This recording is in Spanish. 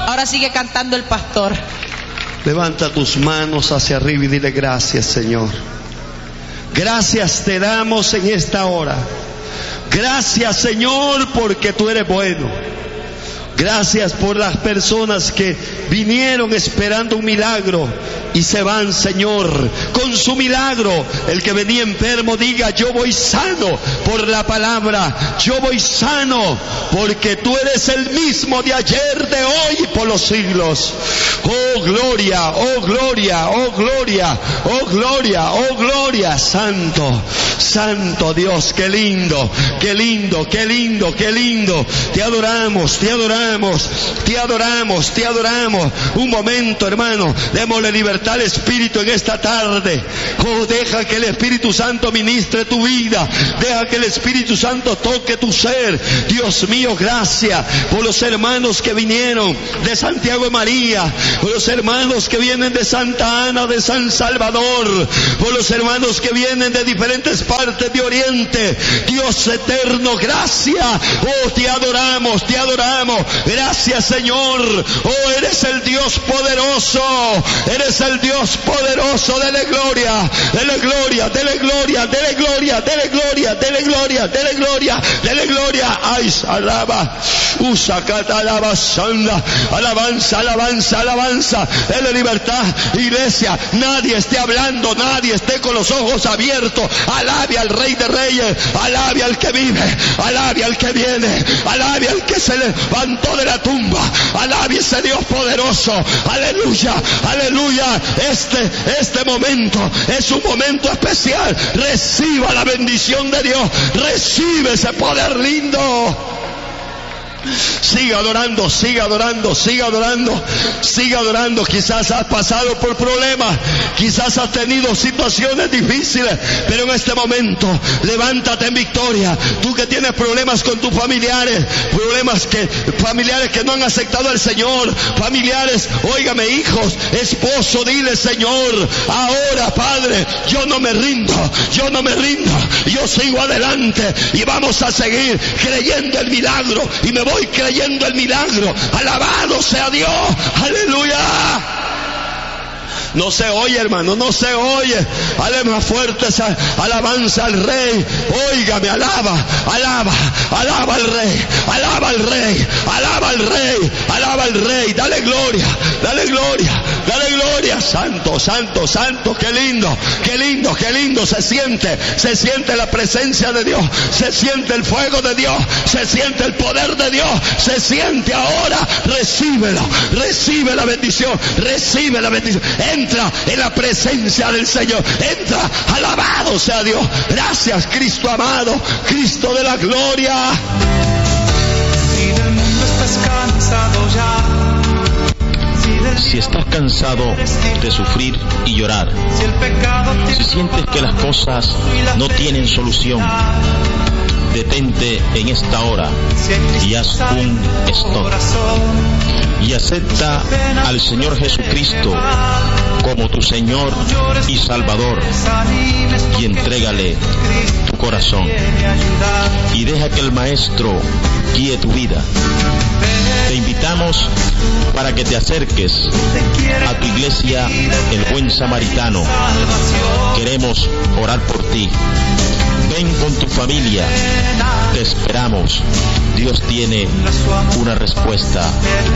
Ahora sigue cantando el pastor. Levanta tus manos hacia arriba y dile: gracias, Señor. Gracias te damos en esta hora. Gracias, Señor, porque tú eres bueno. Gracias por las personas que vinieron esperando un milagro y se van, Señor, con su milagro. El que venía enfermo diga: yo voy sano por la palabra. Yo voy sano porque tú eres el mismo de ayer, de hoy y por los siglos. Oh gloria, oh gloria, oh gloria, oh gloria, oh gloria. Santo, santo Dios, qué lindo, qué lindo, qué lindo, qué lindo. Te adoramos, te adoramos. Te adoramos, te adoramos. Un momento, hermano, démosle libertad al Espíritu en esta tarde. Oh, deja que el Espíritu Santo ministre tu vida. Deja que el Espíritu Santo toque tu ser. Dios mío, gracias por los hermanos que vinieron de Santiago de María, por los hermanos que vienen de Santa Ana, de San Salvador, por los hermanos que vienen de diferentes partes de Oriente. Dios eterno, gracias. Oh, te adoramos, te adoramos. Gracias, Señor. Oh, eres el Dios poderoso. Eres el Dios poderoso. Dele gloria, dele gloria, dele gloria, dele gloria, dele gloria, dele gloria, dele gloria, dele gloria. Ay, alaba. Usacata alabazanda. Alabanza, alabanza, alabanza. Dele libertad, iglesia. Nadie esté hablando, nadie esté con los ojos abiertos. Alabe al Rey de Reyes. Alabe al que vive. Alabe al que viene. Alabe al que se levantó de la tumba. Alabe ese Dios poderoso. Aleluya, aleluya. Este momento es un momento especial. Reciba la bendición de Dios. Recibe ese poder lindo. Siga adorando, siga adorando, siga adorando, siga adorando. Quizás has pasado por problemas, quizás has tenido situaciones difíciles, pero en este momento levántate en victoria. Tú que tienes problemas con tus familiares, familiares que no han aceptado al Señor, familiares, óigame, hijos, esposo, dile: Señor, ahora, Padre, yo no me rindo, yo no me rindo, yo sigo adelante y vamos a seguir creyendo el milagro y me voy creyendo el milagro. Alabado sea Dios. Aleluya. No se oye, hermano, no se oye. Dale más fuerte esa alabanza al Rey. Óigame, alaba, alaba, alaba al Rey, alaba al Rey, alaba al Rey, alaba al Rey. Dale gloria, dale gloria, dale gloria. Santo, santo, santo. Qué lindo, qué lindo, qué lindo se siente la presencia de Dios, se siente el fuego de Dios, se siente el poder de Dios, se siente ahora. Recíbelo, recibe la bendición, recibe la bendición. Entra en la presencia del Señor. Entra, alabado sea Dios. Gracias, Cristo amado, Cristo de la gloria. Si del mundo estás cansado ya, si estás cansado de sufrir y llorar, si sientes que las cosas no tienen solución, detente en esta hora y haz un stop y acepta al Señor Jesucristo como tu Señor y Salvador, y entrégale tu corazón y deja que el Maestro guíe tu vida. Te invitamos para que te acerques a tu iglesia El Buen Samaritano. Queremos orar por ti. Ven con tu familia, te esperamos. Dios tiene una respuesta